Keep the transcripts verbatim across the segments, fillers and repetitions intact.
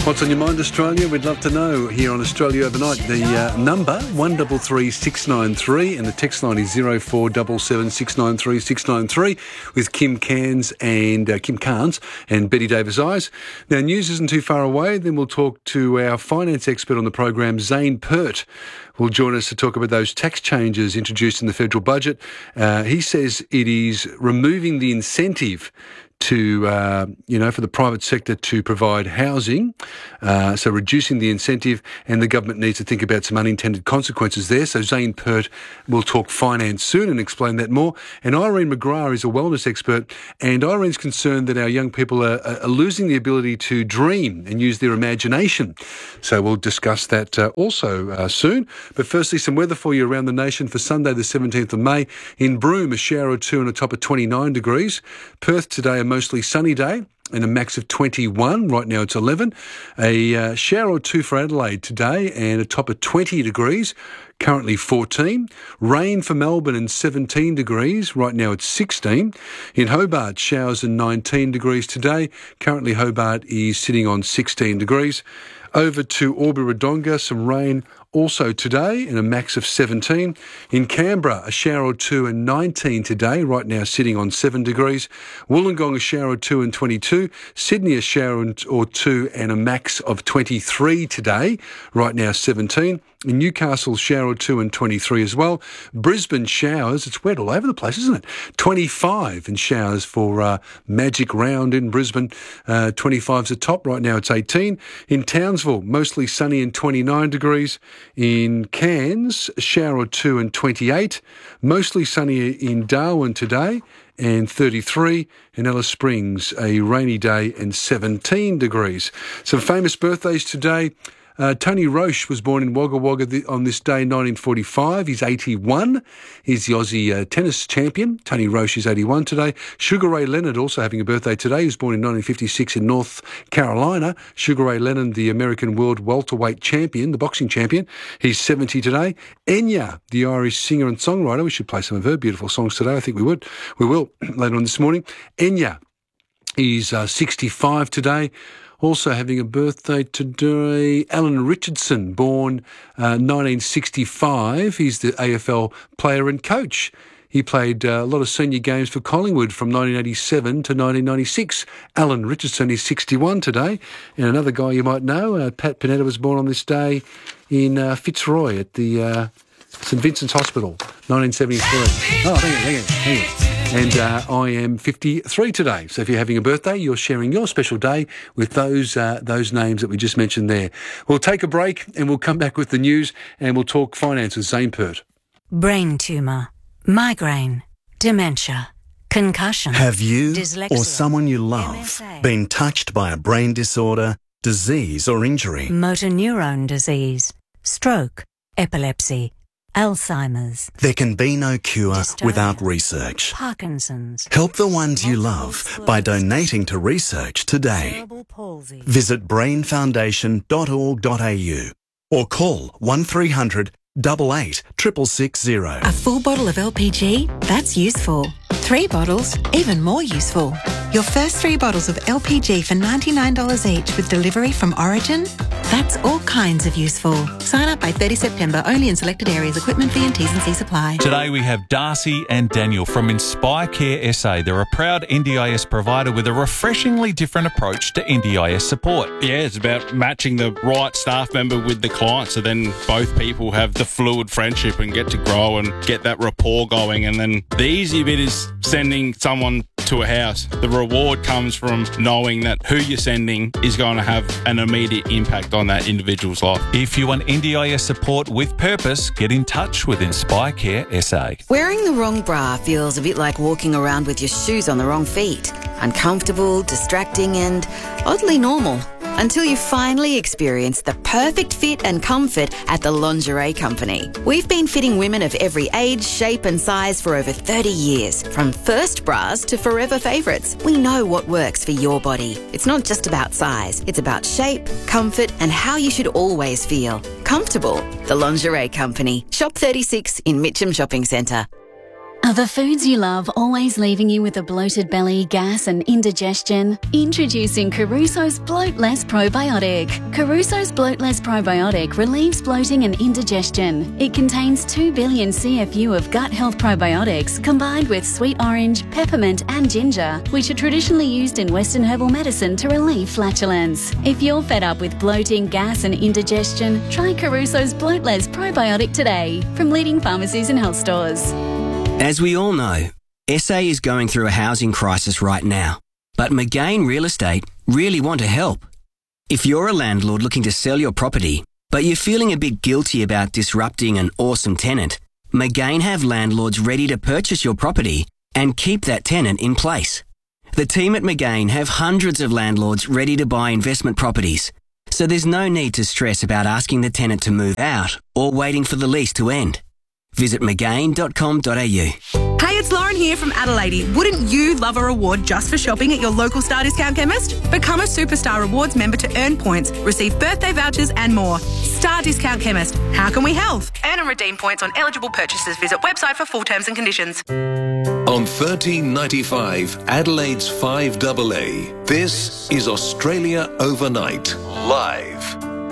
What's on your mind, Australia? We'd love to know here on Australia Overnight. The uh, number one double three six nine three and the text line is zero four seven seven six nine three six nine three with Kim Cairns and uh, Kim Carnes and Betty Davis-Eyes. Now, news isn't too far away. Then we'll talk to our finance expert on the program, Zane Pert. Will join us to talk about those tax changes introduced in the federal budget. Uh, he says it is removing the incentive to, uh, you know, for the private sector to provide housing, uh, so reducing the incentive, and the government needs to think about some unintended consequences there. So Zane Pert will talk finance soon and explain that more. And Irene McGrath is a wellness expert, and Irene's concerned that our young people are, are losing the ability to dream and use their imagination. So we'll discuss that uh, also uh, soon. But firstly, some weather for you around the nation for Sunday the seventeenth of May. In Broome, a shower or two and a top of twenty-nine degrees. Perth today, a mostly sunny day and a max of twenty-one. Right now it's eleven. A uh, shower or two for Adelaide today and a top of twenty degrees. Currently fourteen. Rain for Melbourne and seventeen degrees. Right now it's sixteen. In Hobart, showers and nineteen degrees today. Currently Hobart is sitting on sixteen degrees. Over to Albury-Wodonga, some rain also today and a max of seventeen. In Canberra, a shower or two and nineteen today, right now sitting on seven degrees. Wollongong, a shower or two and twenty-two. Sydney, a shower or two and a max of twenty-three today, right now seventeen. In Newcastle, shower or two and twenty-three as well. Brisbane, showers. It's wet all over the place, isn't it? twenty-five in showers for uh, Magic Round in Brisbane. Uh, twenty-five's the top. Right now it's eighteen. In Townsville, mostly sunny and twenty-nine degrees. In Cairns, a shower or two and twenty-eight. Mostly sunny in Darwin today and thirty-three. In Alice Springs, a rainy day and seventeen degrees. Some famous birthdays today. Uh, Tony Roche was born in Wagga Wagga th- on this day, nineteen forty-five. He's eighty-one. He's the Aussie uh, tennis champion. Tony Roche is eighty-one today. Sugar Ray Leonard also having a birthday today. He was born in nineteen fifty-six in North Carolina. Sugar Ray Leonard, the American world welterweight champion, the boxing champion. He's seventy today. Enya, the Irish singer and songwriter. We should play some of her beautiful songs today. I think we would. We will later on this morning. Enya is uh, sixty-five today. Also having a birthday today, Alan Richardson, born uh, nineteen sixty-five. He's the A F L player and coach. He played uh, a lot of senior games for Collingwood from nineteen eighty-seven to nineteen ninety-six. Alan Richardson is sixty-one today. And another guy you might know, uh, Pat Panetta, was born on this day in uh, Fitzroy at the uh, St Vincent's Hospital, nineteen seventy-three. Oh, hang on, hang on, hang on. And uh, I am fifty-three today. So if you're having a birthday, you're sharing your special day with those uh, those names that we just mentioned there. We'll take a break and we'll come back with the news and we'll talk finance with Zane Pert. Brain tumour, migraine, dementia, concussion. Have you dyslexia, or someone you love M S A, been touched by a brain disorder, disease or injury? motor neurone disease, stroke, epilepsy, Alzheimer's. There can be no cure Dystonia, without research. Parkinson's. Help the ones you love by donating to research today. Cerebral palsy. Visit brain foundation dot org dot a u or call one three hundred eight eight six six six zero. A full bottle of L P G? That's useful. Three bottles? Even more useful. Your first three bottles of L P G for ninety-nine dollars each with delivery from Origin? That's all kinds of useful. Sign up by thirtieth September, only in selected areas. Equipment fee and T's and C's apply. Today we have Darcy and Daniel from Inspire Care S A. They're a proud N D I S provider with a refreshingly different approach to N D I S support. Yeah, it's about matching the right staff member with the client, so then both people have the fluid friendship and get to grow and get that rapport going. And then the easy bit is sending someone to a house. The reward comes from knowing that who you're sending is going to have an immediate impact on that individual's life. If you want N D I S support with purpose, get in touch with Inspire Care S A. Wearing the wrong bra feels a bit like walking around with your shoes on the wrong feet. Uncomfortable, distracting and oddly normal. Until you finally experience the perfect fit and comfort at the Lingerie Company. We've been fitting women of every age, shape and size for over thirty years. From first bras to forever favourites, we know what works for your body. It's not just about size, it's about shape, comfort and how you should always feel. Comfortable. The Lingerie Company. Shop thirty-six in Mitcham Shopping Centre. Are the foods you love always leaving you with a bloated belly, gas and indigestion? Introducing Caruso's Bloat Less Probiotic. Caruso's Bloat Less Probiotic relieves bloating and indigestion. It contains two billion C F U of gut health probiotics combined with sweet orange, peppermint and ginger, which are traditionally used in Western herbal medicine to relieve flatulence. If you're fed up with bloating, gas and indigestion, try Caruso's Bloat Less Probiotic today from leading pharmacies and health stores. As we all know, S A is going through a housing crisis right now, but McGain Real Estate really want to help. If you're a landlord looking to sell your property, but you're feeling a bit guilty about disrupting an awesome tenant, McGain have landlords ready to purchase your property and keep that tenant in place. The team at McGain have hundreds of landlords ready to buy investment properties, so there's no need to stress about asking the tenant to move out or waiting for the lease to end. Visit mcgain dot com dot a u. Hey, it's Lauren here from Adelaide. Wouldn't you love a reward just for shopping at your local Star Discount chemist? Become a Superstar Rewards member to earn points, receive birthday vouchers and more. Star Discount Chemist. How can we help? Earn and redeem points on eligible purchases. Visit website for full terms and conditions. On thirteen ninety-five, Adelaide's five A A, this is Australia Overnight, live.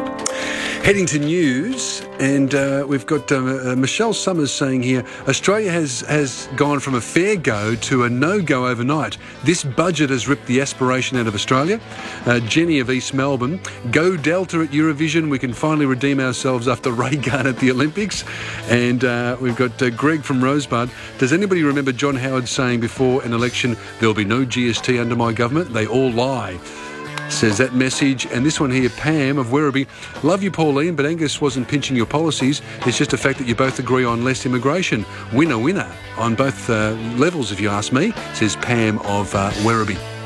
Heading to news, and uh, we've got um, uh, Michelle Summers saying here, Australia has, has gone from a fair go to a no-go overnight. This budget has ripped the aspiration out of Australia. Uh, Jenny of East Melbourne, go Delta at Eurovision. We can finally redeem ourselves after Reagan at the Olympics. And uh, we've got uh, Greg from Rosebud. Does anybody remember John Howard saying before an election, there'll be no G S T under my government? They all lie. Says that message. And this one here, Pam of Werribee. Love you, Pauline, but Angus wasn't pinching your policies. It's just a fact that you both agree on less immigration. Winner, winner on both uh, levels, if you ask me, says Pam of uh, Werribee.